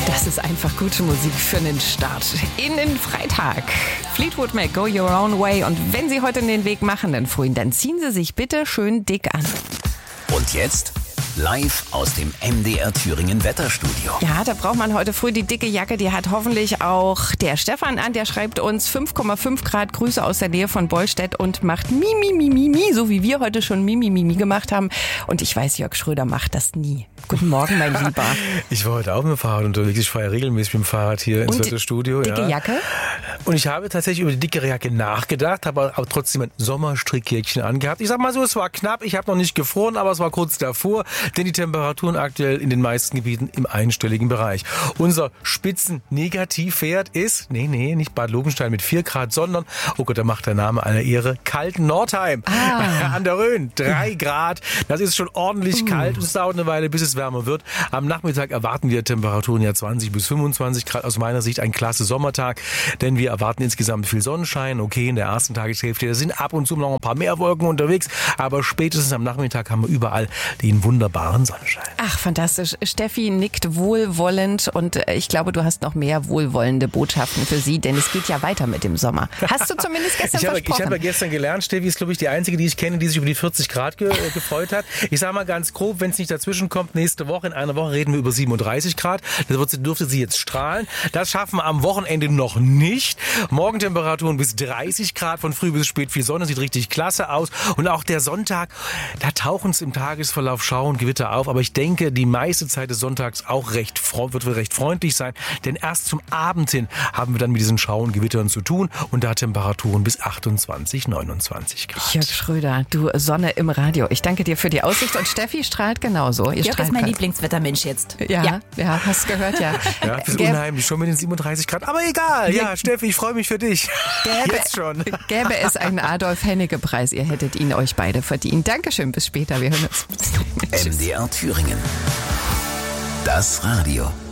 Das ist einfach gute Musik für den Start in den Freitag. Fleetwood Mac, Go Your Own Way. Und wenn Sie heute den Weg machen, dann Frühen, dann ziehen Sie sich bitte schön dick an. Und jetzt live aus dem MDR Thüringen Wetterstudio. Ja, da braucht man heute früh die dicke Jacke. Die hat hoffentlich auch der Stefan an. Der schreibt uns 5,5 Grad, Grüße aus der Nähe von Bollstedt und macht Mi, so wie wir heute schon Mi gemacht haben. Und ich weiß, Jörg Schröder macht das nie. Guten Morgen, mein Lieber. Ich war heute auch mit dem Fahrrad unterwegs. Ich fahre ja regelmäßig mit dem Fahrrad hier ins Wetterstudio. Dicke Jacke? Und ich habe tatsächlich über die dickere Jacke nachgedacht, habe aber trotzdem ein Sommerstrickjäckchen angehabt. Ich sag mal so, es war knapp. Ich habe noch nicht gefroren, aber es war kurz davor. Denn die Temperaturen aktuell in den meisten Gebieten im einstelligen Bereich. Unser Spitzen-Negativwert ist, nicht Bad Lobenstein mit 4 Grad, sondern, oh Gott, da macht der Name einer Ehre, Kalten-Nordheim an der Rhön. 3 Grad. Das ist schon ordentlich kalt und es dauert eine Weile, bis es wärmer wird. Am Nachmittag erwarten wir Temperaturen 20 bis 25 Grad. Aus meiner Sicht ein klasse Sommertag, denn wir erwarten insgesamt viel Sonnenschein. Okay, in der ersten Tageshälfte da sind ab und zu noch ein paar mehr Wolken unterwegs, aber spätestens am Nachmittag haben wir überall den wunderbaren Sonnenschein. Ach, fantastisch. Steffi nickt wohlwollend und ich glaube, du hast noch mehr wohlwollende Botschaften für sie, denn es geht ja weiter mit dem Sommer. Hast du zumindest gestern versprochen? Ich habe ja gestern gelernt, Steffi ist, glaube ich, die einzige, die ich kenne, die sich über die 40 Grad gefreut hat. Ich sage mal ganz grob, wenn es nicht dazwischen kommt, nächste Woche, in einer Woche reden wir über 37 Grad. Das dürfte sie jetzt strahlen. Das schaffen wir am Wochenende noch nicht. Morgentemperaturen bis 30 Grad, von früh bis spät viel Sonne, sieht richtig klasse aus. Und auch der Sonntag, da tauchen es im Tagesverlauf Schauer und Gewitter auf. Aber ich denke, die meiste Zeit des Sonntags auch wird recht freundlich sein. Denn erst zum Abend hin haben wir dann mit diesen Schauer und Gewittern zu tun. Und da Temperaturen bis 28, 29 Grad. Jörg Schröder, du Sonne im Radio. Ich danke dir für die Aussicht. Und Steffi strahlt genauso. Jörg ist mein Lieblingswettermensch jetzt. Ja, hast gehört, ja. Ja, das ist unheimlich, schon mit den 37 Grad. Aber egal, ja, Steffi, ich freue mich für dich. Jetzt schon. Gäbe es einen Adolf-Hennecke-Preis, ihr hättet ihn euch beide verdient. Dankeschön, bis später, wir hören uns. MDR Thüringen. Das Radio.